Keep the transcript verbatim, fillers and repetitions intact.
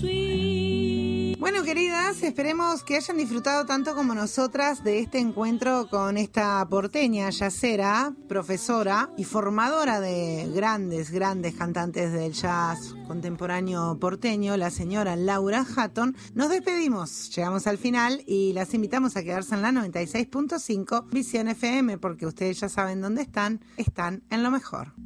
Bueno, queridas, esperemos que hayan disfrutado tanto como nosotras de este encuentro con esta porteña, yacera, profesora y formadora de grandes, grandes cantantes del jazz contemporáneo porteño, la señora Laura Hatton. Nos despedimos, llegamos al final y las invitamos a quedarse en la noventa y seis punto cinco Visión F M, porque ustedes ya saben dónde están, están en lo mejor.